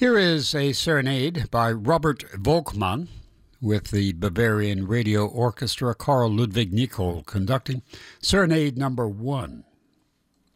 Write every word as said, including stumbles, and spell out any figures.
Here is a serenade by Robert Volkmann with the Bavarian Radio Orchestra, Carl Ludwig Nicol conducting. Serenade number one.